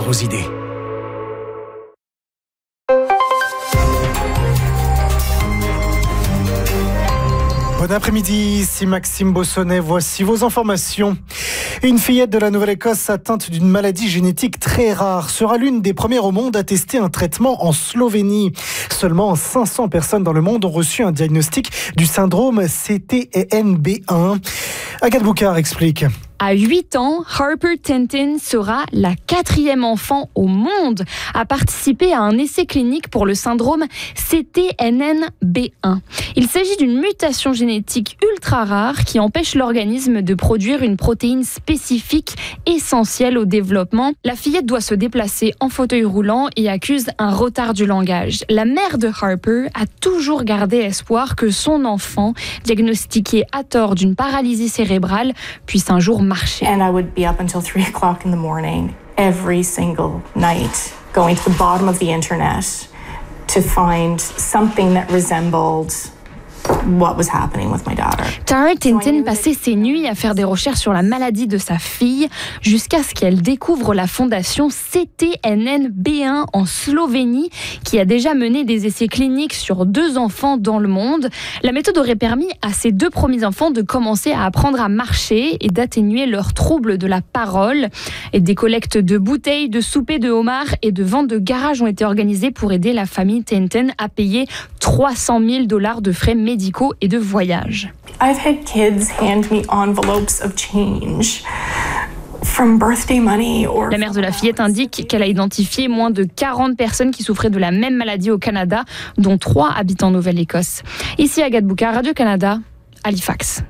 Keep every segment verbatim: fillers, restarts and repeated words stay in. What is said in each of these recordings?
vos idées. Bon après-midi, ici Maxime Bossonnet, voici vos informations. Une fillette de la Nouvelle-Écosse atteinte d'une maladie génétique très rare sera l'une des premières au monde à tester un traitement en Slovénie. Seulement cinq cents personnes dans le monde ont reçu un diagnostic du syndrome C T N B un. Agathe Boucard explique. À huit ans, Harper Tintin sera la quatrième enfant au monde à participer à un essai clinique pour le syndrome C T N N B un. Il s'agit d'une mutation génétique ultra rare qui empêche l'organisme de produire une protéine spécifique essentielle au développement. La fillette doit se déplacer en fauteuil roulant et accuse un retard du langage. La mère de Harper a toujours gardé espoir que son enfant, diagnostiqué à tort d'une paralysie cérébrale, puisse un jour marcher. And I would be up until three o'clock in the morning every single night, going to the bottom of the internet to find something that resembled what was happening with my daughter. Tara Tintin passait ses nuits à faire des recherches sur la maladie de sa fille jusqu'à ce qu'elle découvre la fondation C T N N B un en Slovénie qui a déjà mené des essais cliniques sur deux enfants dans le monde. La méthode aurait permis à ces deux premiers enfants de commencer à apprendre à marcher et d'atténuer leurs troubles de la parole. Et des collectes de bouteilles, de soupers de homards et de ventes de garage ont été organisées pour aider la famille Tintin à payer trois cent mille dollars de frais médicaux et de voyage. I've had kids hand me envelopes of change from birthday money or... La mère de la fillette indique qu'elle a identifié moins de quarante personnes qui souffraient de la même maladie au Canada, dont trois habitent en Nouvelle-Écosse. Ici Agathe Boucard, Radio-Canada, Halifax.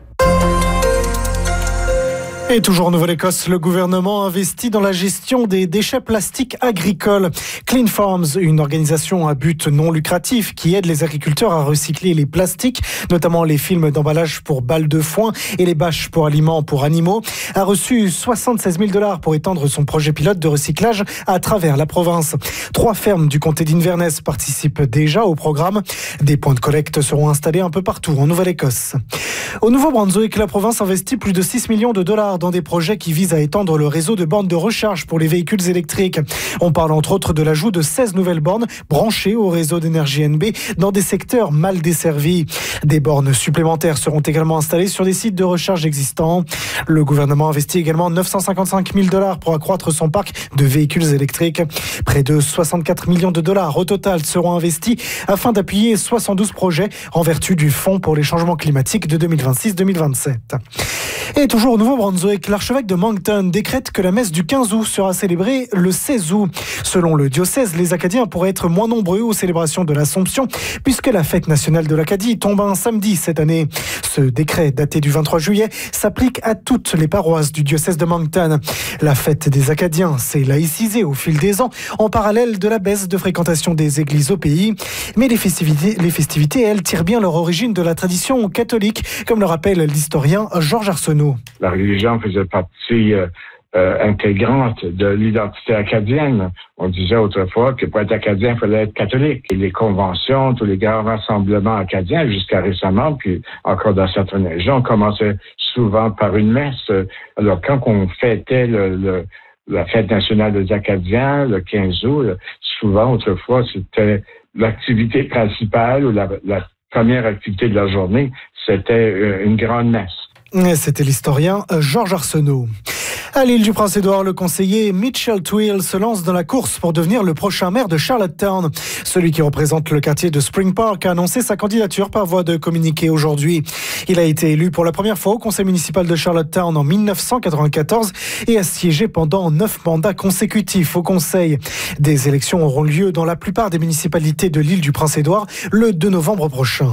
Et toujours en Nouvelle-Écosse, le gouvernement investit dans la gestion des déchets plastiques agricoles. Clean Farms, une organisation à but non lucratif qui aide les agriculteurs à recycler les plastiques, notamment les films d'emballage pour balles de foin et les bâches pour aliments pour animaux, a reçu soixante-seize mille dollars pour étendre son projet pilote de recyclage à travers la province. Trois fermes du comté d'Inverness participent déjà au programme. Des points de collecte seront installés un peu partout en Nouvelle-Écosse. Au Nouveau-Brunswick, la province investit plus de six millions de dollars dans des projets qui visent à étendre le réseau de bornes de recharge pour les véhicules électriques. On parle entre autres de l'ajout de seize nouvelles bornes branchées au réseau d'énergie N B dans des secteurs mal desservis. Des bornes supplémentaires seront également installées sur des sites de recharge existants. Le gouvernement investit également neuf cent cinquante-cinq mille dollars pour accroître son parc de véhicules électriques. Près de soixante-quatre millions de dollars au total seront investis afin d'appuyer soixante-douze projets en vertu du Fonds pour les changements climatiques de deux mille vingt-six deux mille vingt-sept. Et toujours au Nouveau-Brunswick, l'archevêque de Moncton décrète que la messe du quinze août sera célébrée le seize août. Selon le diocèse, les Acadiens pourraient être moins nombreux aux célébrations de l'Assomption puisque la fête nationale de l'Acadie tombe un samedi cette année. Ce décret, daté du vingt-trois juillet, s'applique à toutes les paroisses du diocèse de Moncton. La fête des Acadiens s'est laïcisée au fil des ans en parallèle de la baisse de fréquentation des églises au pays. Mais les festivités, les festivités, elles, tirent bien leur origine de la tradition catholique, comme le rappelle l'historien Georges Arsenault. La religion faisait partie euh, euh, intégrante de l'identité acadienne. On disait autrefois que pour être acadien, il fallait être catholique. Et les conventions, tous les grands rassemblements acadiens, jusqu'à récemment, puis encore dans certaines régions, commençaient souvent par une messe. Alors quand on fêtait le, le, la fête nationale des Acadiens, le quinze août, souvent autrefois, c'était l'activité principale ou la, la première activité de la journée, c'était une grande messe. C'était l'historien Georges Arsenault. À l'île du Prince-Édouard, le conseiller Mitchell Twill se lance dans la course pour devenir le prochain maire de Charlottetown. Celui qui représente le quartier de Spring Park a annoncé sa candidature par voie de communiqué aujourd'hui. Il a été élu pour la première fois au conseil municipal de Charlottetown en dix-neuf cent quatre-vingt-quatorze et a siégé pendant neuf mandats consécutifs au conseil. Des élections auront lieu dans la plupart des municipalités de l'île du Prince-Édouard le deux novembre prochain.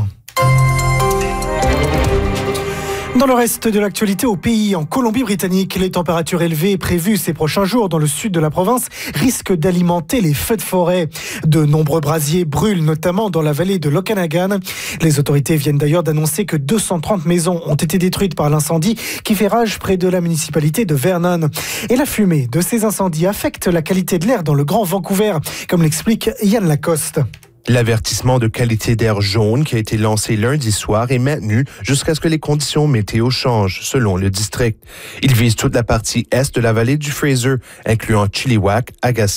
Dans le reste de l'actualité au pays, en Colombie-Britannique, les températures élevées prévues ces prochains jours dans le sud de la province risquent d'alimenter les feux de forêt. De nombreux brasiers brûlent, notamment dans la vallée de l'Okanagan. Les autorités viennent d'ailleurs d'annoncer que deux cent trente maisons ont été détruites par l'incendie qui fait rage près de la municipalité de Vernon. Et la fumée de ces incendies affecte la qualité de l'air dans le Grand Vancouver, comme l'explique Yann Lacoste. L'avertissement de qualité d'air jaune qui a été lancé lundi soir est maintenu jusqu'à ce que les conditions météo changent, selon le district. Il vise toute la partie est de la vallée du Fraser, incluant Chilliwack, Agassiz,